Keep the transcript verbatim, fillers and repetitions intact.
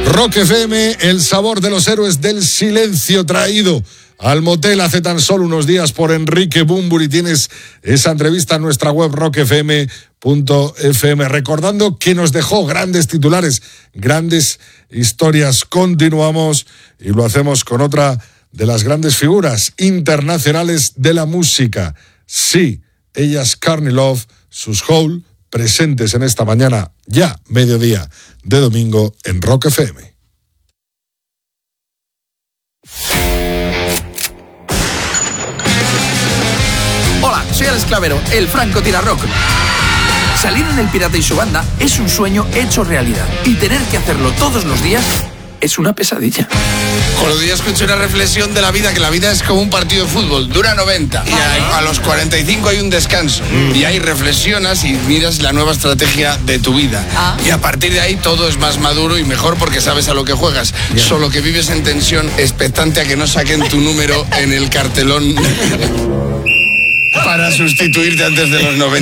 Rock F M, el sabor de los héroes del silencio, traído al motel hace tan solo unos días por Enrique Bunbury. Tienes esa entrevista en nuestra web rock f m punto f m. Recordando que nos dejó grandes titulares, grandes historias. Continuamos y lo hacemos con otra de las grandes figuras internacionales de la música. Sí, ella es Courtney Love, sus Hole, presentes en esta mañana, ya mediodía de domingo en Rock F M. Hola, soy Alex Clavero, el Franco Tirarrock. Salir en El Pirata y su banda es un sueño hecho realidad y tener que hacerlo todos los días es una pesadilla. Con día escuché una reflexión de la vida, que la vida es como un partido de fútbol, dura noventa y a, a los cuarenta y cinco hay un descanso mm. y ahí reflexionas y miras la nueva estrategia de tu vida ah. y a partir de ahí todo es más maduro y mejor porque sabes a lo que juegas, yeah. solo que vives en tensión expectante a que no saquen tu número en el cartelón para sustituirte antes de los noventa.